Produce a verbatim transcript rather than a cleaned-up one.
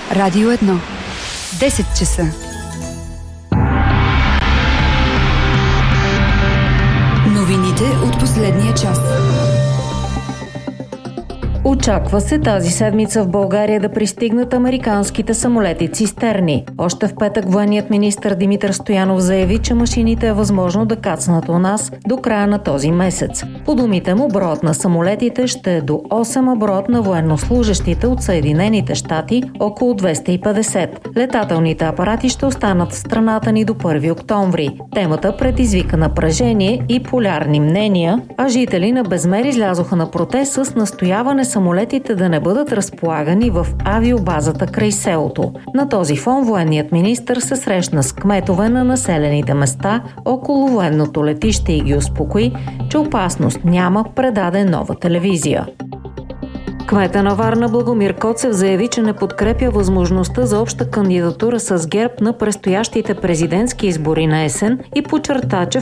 Радио едно. десет часа. Новините от последния час. Очаква се тази седмица в България да пристигнат американските самолети цистерни. Още в петък военният министър Димитър Стоянов заяви, че машините е възможно да кацнат у нас до края на този месец. По думите му, броят на самолетите ще е до осем, а броят на военнослужещите от Съединените щати около двеста и петдесет. Летателните апарати ще останат в страната ни до първи октомври. Темата предизвика напрежение и полярни мнения, а жители на Безмер излязоха на протест с настояване самолетите да не бъдат разполагани в авиобазата край селото. На този фон военният министър се срещна с кметове на населените места около военното летище и ги успокои, че опасност няма, предаде Нова телевизия. Кмета на Варна Благомир Коцев заяви, че не подкрепя възможността за обща кандидатура с ГЕРБ на предстоящите президентски избори на есен и подчерта, че